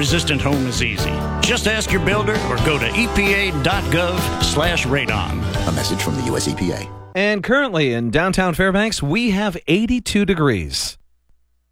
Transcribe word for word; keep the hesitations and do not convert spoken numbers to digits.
radon-resistant home is easy. Just ask your builder or go to epa.gov slash radon. A message from the U S E P A. And currently in downtown Fairbanks, we have eighty-two degrees.